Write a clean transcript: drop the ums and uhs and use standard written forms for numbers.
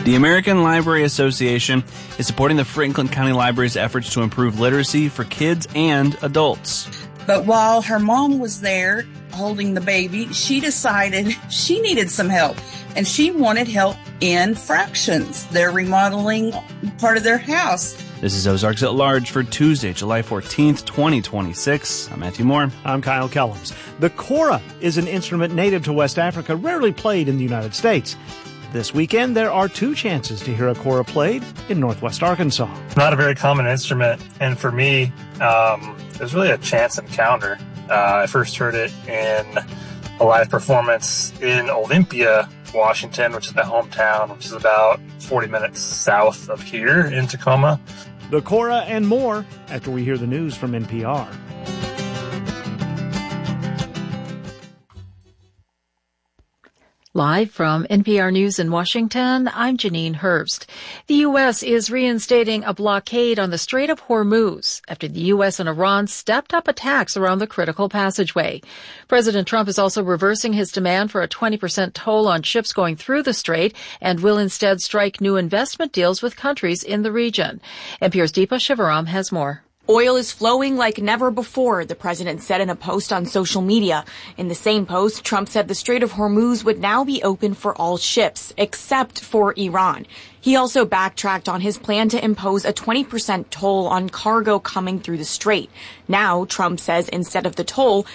The American Library Association is supporting the Franklin County Library's efforts to improve literacy for kids and adults. But while her mom was there holding the baby, she decided she needed some help, and she wanted help in fractions. They're remodeling part of their house. This is Ozarks at Large for Tuesday, July 14th, 2026. I'm Matthew Moore. I'm Kyle Kellums. The kora is an instrument native to West Africa, rarely played in the United States. This weekend, there are 2 chances to hear a kora played in Northwest Arkansas. Not a very common instrument, and for me, it was really a chance encounter. I first heard it in a live performance in Olympia, Washington, which is my hometown, which is about 40 minutes south of here in Tacoma. The kora and more after we hear the news from NPR. Live from NPR News in Washington, I'm Janine Herbst. The U.S. is reinstating a blockade on the Strait of Hormuz after the U.S. and Iran stepped up attacks around the critical passageway. President Trump is also reversing his demand for a 20% toll on ships going through the strait and will instead strike new investment deals with countries in the region. NPR's Deepa Shivaram has more. Oil is flowing like never before, the president said in a post on social media. In the same post, Trump said the Strait of Hormuz would now be open for all ships, except for Iran. He also backtracked on his plan to impose a 20% toll on cargo coming through the strait. Now, Trump says instead of the toll,